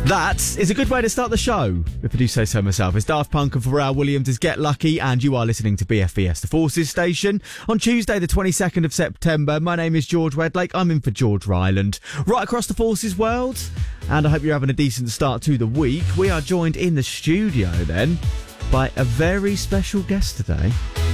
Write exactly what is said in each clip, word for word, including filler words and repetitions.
That is a good way to start the show, if I do say so myself. It's Daft Punk and Pharrell Williams' Get Lucky, and you are listening to B F B S, the Forces Station, on Tuesday the twenty-second of September. My name is George Wedlake. I'm in for George Ryland. Right across the Forces world, and I hope you're having a decent start to the week. We are joined in the studio, then, by a very special guest today.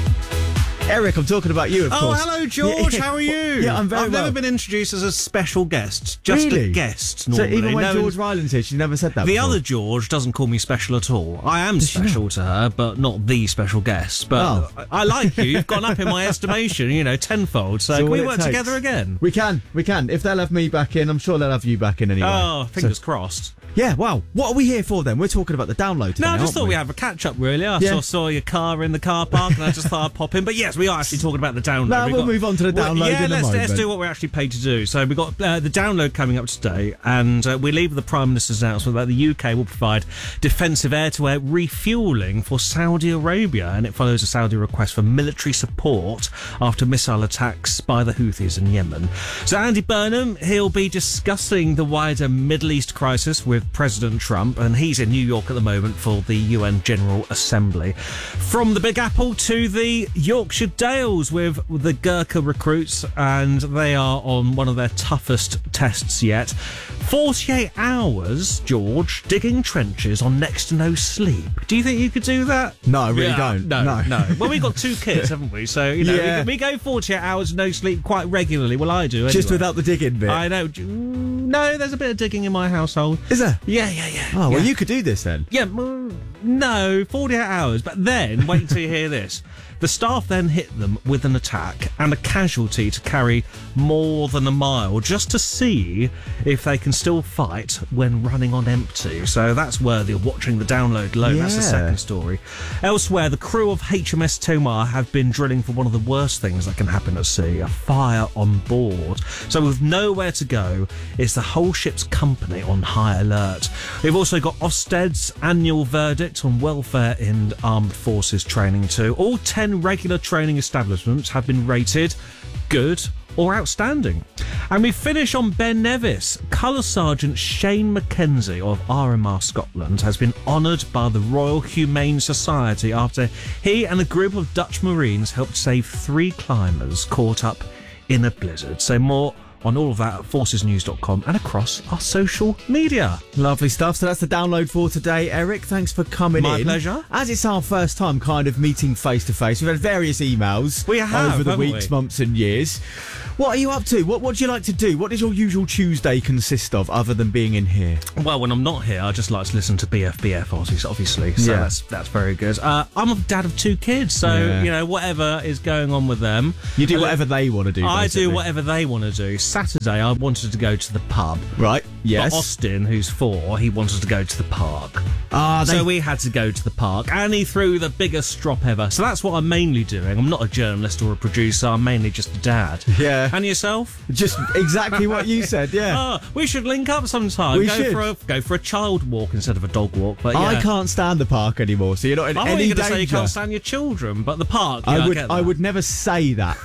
Eric, I'm talking about you, of oh, course. Oh, hello, George. Yeah. How are you? Yeah, I'm very I've well. never been introduced as a special guest. Just Really? a guest, normally. So even when no, George Ryland's here, she never said that The before. other George doesn't call me special at all. I am Does she special not? to her, but not the special guest. But Oh. I, I like you. You've gone up in my estimation, you know, tenfold. So So can what we it work takes. together again? We can, we can. If they'll have me back in, I'm sure they'll have you back in anyway. Oh, fingers So- crossed. Yeah, wow. What are we here for then? We're talking about the download today, No, I just aren't thought we? we'd have a catch-up, really. I Yeah. saw, saw your car in the car park, and I just thought I'd pop in. But yes, we are actually talking about the download. No, We've we'll move on to the well, download yeah, in a let's, moment. let's do what we're actually paid to do. So we've got uh, the download coming up today, and uh, we leave with the Prime Minister's announcement that the U K will provide defensive air-to-air refuelling for Saudi Arabia, and it follows a Saudi request for military support after missile attacks by the Houthis in Yemen. So Andy Burnham, he'll be discussing the wider Middle East crisis with President Trump, and he's in New York at the moment for the U N General Assembly. From the Big Apple to the Yorkshire Dales with the Gurkha recruits, and they are on one of their toughest tests yet. forty-eight hours, George, digging trenches on next to no sleep. Do you think you could do that? No, I really Yeah, don't. No, No. no. Well, we've got two kids, haven't we? So, you know, Yeah. we, we go forty-eight hours no sleep quite regularly. Well, I do anyway. Just without the digging bit. I know. No, there's a bit of digging in my household. Is there? Yeah, yeah, yeah. Oh, well, yeah. you could do this then. Yeah, mm, no, forty-eight hours. But then, wait until you hear this. The staff then hit them with an attack and a casualty to carry more than a mile just to see if they can still fight when running on empty. So that's worthy of watching the download alone. That's the Yeah. second story. Elsewhere, the crew of H M S Tomar have been drilling for one of the worst things that can happen at sea, a fire on board. So with nowhere to go, is the whole ship's company on high alert. We've also got Ofsted's annual verdict on welfare in armed forces training too. All ten regular training establishments have been rated good or outstanding. And we finish on Ben Nevis. Colour Sergeant Shane Mackenzie of R M R Scotland has been honoured by the Royal Humane Society after he and a group of Dutch Marines helped save three climbers caught up in a blizzard. So more on all of that at forces news dot com and across our social media. Lovely stuff. So that's the download for today. Eric, thanks for coming My in. pleasure. As it's our first time kind of meeting face to face, we've had various emails We have, over the haven't weeks, we? months and years. What are you up to? What What do you like to do? What does your usual Tuesday consist of, other than being in here? Well, when I'm not here, I just like to listen to B F B F, obviously. obviously so Yeah. that's that's very good. Uh, I'm a dad of two kids, so, Yeah. you know, whatever is going on with them. You do Uh, whatever they want to do. I basically. do whatever they want to do. Saturday, I wanted to go to the pub. Right. Yes. But Austin, who's four, he wanted to go to the park. Ah, they So we had to go to the park, and he threw the biggest strop ever. So that's what I'm mainly doing. I'm not a journalist or a producer. I'm mainly just a dad. Yeah. And yourself? Just exactly what you said. Yeah. Oh, we should link up sometime. We go should. for a go for a child walk instead of a dog walk. But yeah. I can't stand the park anymore, so you're not in I thought any you were going danger. to say you can't stand your children, but the park. Yeah, I I, would. get I that. would never say that.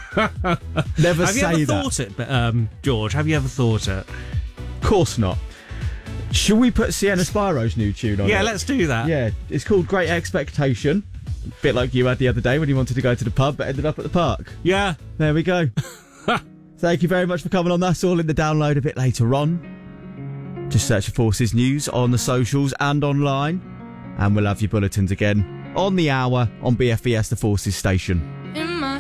Never Have you say ever that. thought it, but, um, George? Have you ever thought it? Of course not. Should we put Sienna Spiro's new tune on? Yeah, it? let's do that. Yeah, it's called Great Expectation. Bit like you had the other day when you wanted to go to the pub but ended up at the park. Yeah. There we go. Thank you very much for coming on. That's all in the download a bit later on. Just search for Forces News on the socials and online. And we'll have your bulletins again on the hour on B F B S, the Forces Station.